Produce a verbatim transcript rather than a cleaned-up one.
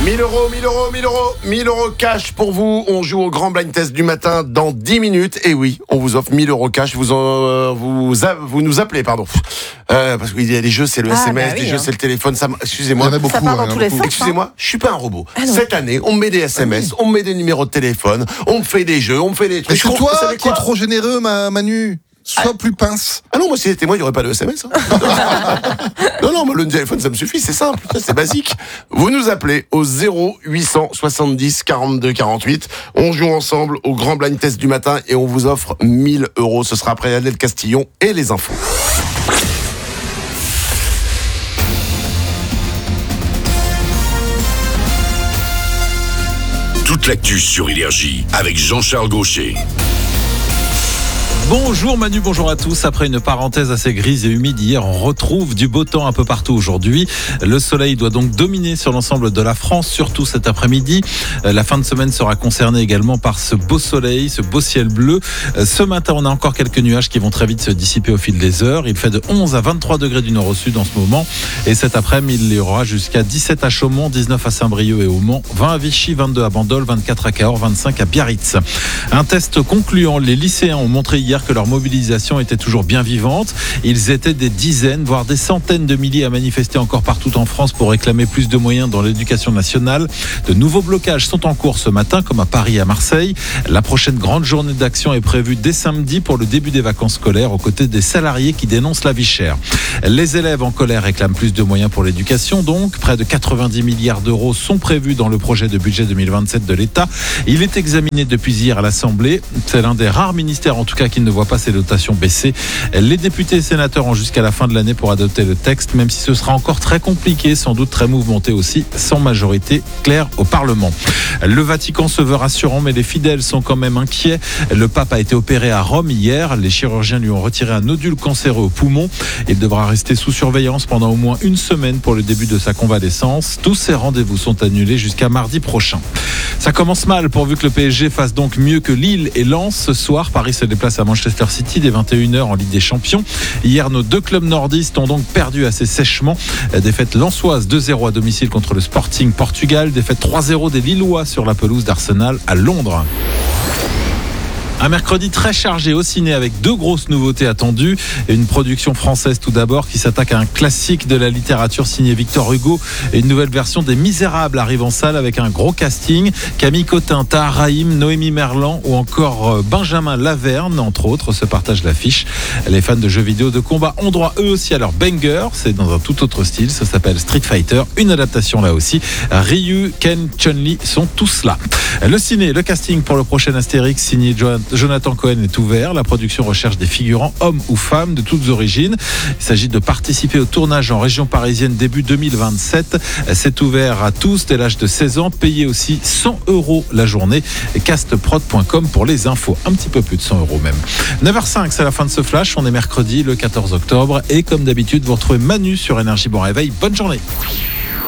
mille euros, mille euros, mille euros, mille euros cash pour vous. On joue au grand blind test du matin dans dix minutes. Et oui, on vous offre mille euros cash. Vous, en, vous, a, vous nous appelez, pardon. Euh, parce qu'il y a des jeux, c'est le ah, S M S, bah oui, des hein. jeux, c'est le téléphone. Ça, excusez-moi. Il y en a beaucoup, ça part dans hein, tous les beaucoup. sens. Excusez-moi, je suis pas un robot. Ah Cette année, on me met des S M S, on me met des numéros de téléphone, on me fait des jeux, on me fait des trucs. Mais c'est Vous toi savez qui es quoi trop généreux, ma Manu. Sois plus pince. Ah non, moi si c'était moi, il n'y aurait pas de S M S. Hein. non, non, moi, le téléphone, ça me suffit, c'est simple, c'est basique. Vous nous appelez au zéro huit cent soixante-dix quarante-deux quarante-huit. On joue ensemble au grand blind test du matin et on vous offre mille euros. Ce sera après Adèle Castillon et les infos. Toute l'actu sur Énergie avec Jean-Charles Gaucher. Bonjour Manu, bonjour à tous. Après une parenthèse assez grise et humide hier, on retrouve du beau temps un peu partout aujourd'hui. Le soleil doit donc dominer sur l'ensemble de la France, surtout cet après-midi. La fin de semaine sera concernée également par ce beau soleil, ce beau ciel bleu. Ce matin, on a encore quelques nuages qui vont très vite se dissiper au fil des heures. Il fait de onze à vingt-trois degrés du nord au sud en ce moment. Et cet après-midi, il y aura jusqu'à dix-sept à Chaumont, dix-neuf à Saint-Brieuc et au Mans, vingt à Vichy, vingt-deux à Bandol, vingt-quatre à Cahors, vingt-cinq à Biarritz. Un test concluant. Les lycéens ont montré hier que leur mobilisation était toujours bien vivante. Ils étaient des dizaines, voire des centaines de milliers à manifester encore partout en France pour réclamer plus de moyens dans l'éducation nationale. De nouveaux blocages sont en cours ce matin, comme à Paris et à Marseille. La prochaine grande journée d'action est prévue dès samedi pour le début des vacances scolaires, aux côtés des salariés qui dénoncent la vie chère. Les élèves en colère réclament plus de moyens pour l'éducation, donc près de quatre-vingt-dix milliards d'euros sont prévus dans le projet de budget deux mille vingt-sept de l'État. Il est examiné depuis hier à l'Assemblée. C'est l'un des rares ministères, en tout cas, qui ne voit pas ces dotations baisser. Les députés et sénateurs ont jusqu'à la fin de l'année pour adopter le texte, même si ce sera encore très compliqué, sans doute très mouvementé aussi, sans majorité claire au Parlement. Le Vatican se veut rassurant, mais les fidèles sont quand même inquiets. Le pape a été opéré à Rome hier. Les chirurgiens lui ont retiré un nodule cancéreux au poumon. Il devra rester sous surveillance pendant au moins une semaine pour le début de sa convalescence. Tous ses rendez-vous sont annulés jusqu'à mardi prochain. Ça commence mal pourvu que le P S G fasse donc mieux que Lille et Lens. Ce soir, Paris se déplace à Manchester City dès vingt et une heures en Ligue des Champions. Hier, nos deux clubs nordistes ont donc perdu assez sèchement. Défaite lensoise deux zéro à domicile contre le Sporting Portugal. Défaite trois zéro des Lillois sur la pelouse d'Arsenal à Londres. Un mercredi très chargé au ciné avec deux grosses nouveautés attendues. Une production française tout d'abord qui s'attaque à un classique de la littérature signé Victor Hugo. Et une nouvelle version des Misérables arrive en salle avec un gros casting. Camille Cotin, Tahar Rahim, Noémie Merlan ou encore Benjamin Laverne, entre autres, se partagent l'affiche. Les fans de jeux vidéo de combat ont droit eux aussi à leur banger. C'est dans un tout autre style. Ça s'appelle Street Fighter. Une adaptation là aussi. Ryu, Ken, Chun-Li sont tous là. Le ciné, le casting pour le prochain Astérix signé Jonathan Cohen est ouvert. La production recherche des figurants, hommes ou femmes, de toutes origines. Il s'agit de participer au tournage en région parisienne début deux mille vingt-sept. C'est ouvert à tous dès l'âge de seize ans. Payé aussi cent euros la journée. castprod point com pour les infos. Un petit peu plus de cent euros même. neuf heures cinq, c'est la fin de ce flash. On est mercredi le quatorze octobre. Et comme d'habitude, vous retrouvez Manu sur Énergie Bon Réveil. Bonne journée.